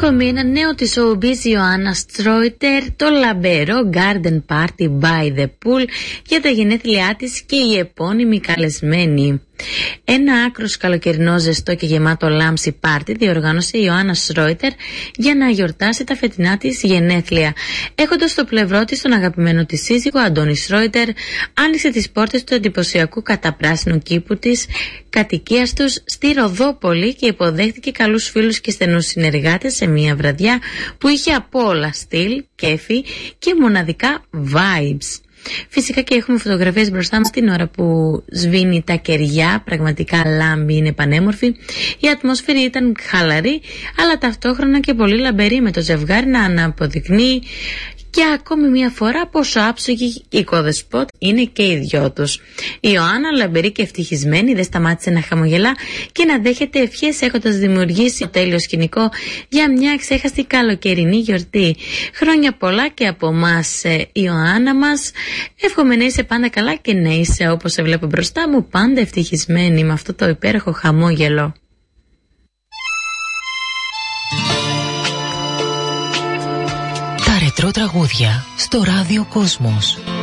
ακόμη ένα νέο της showbiz Ιωάννα Στρόιτερ, το λαμπερό Garden Party by the Pool για τα γενέθλιά της και η επώνυμη καλεσμένη. Ένα άκρος καλοκαιρινό, ζεστό και γεμάτο λάμψη πάρτι διοργάνωσε η Ιωάννα Στρόιτερ για να γιορτάσει τα φετινά της γενέθλια. Έχοντας στο πλευρό της τον αγαπημένο της σύζυγο Αντώνη Στρόιτερ, άνοιξε τις πόρτες του εντυπωσιακού καταπράσινου κήπου της κατοικίας τους στη Ροδόπολη και υποδέχτηκε καλούς φίλους και στενούς συνεργάτες σε μια βραδιά που είχε από όλα στυλ, κέφι και μοναδικά vibes. Φυσικά και έχουμε φωτογραφίες μπροστά μας την ώρα που σβήνει τα κεριά, πραγματικά λάμπει, είναι πανέμορφη. Η ατμόσφαιρα ήταν χαλαρή, αλλά ταυτόχρονα και πολύ λαμπερή, με το ζευγάρι να αναποδεικνύει και ακόμη μια φορά πόσο άψογοι οικοδεσπότ είναι και οι δυο τους. Η Ιωάννα, λαμπερή και ευτυχισμένη, δεν σταμάτησε να χαμογελά και να δέχεται ευχές, έχοντας δημιουργήσει το τέλειο σκηνικό για μια εξέχαστη καλοκαιρινή γιορτή. Χρόνια πολλά και από εμάς, Ιωάννα μας. Εύχομαι να είσαι πάντα καλά και να είσαι, όπως σε βλέπω μπροστά μου, πάντα ευτυχισμένη με αυτό το υπέροχο χαμόγελο. Τα ρετρό τραγούδια στο ράδιο Κόσμος.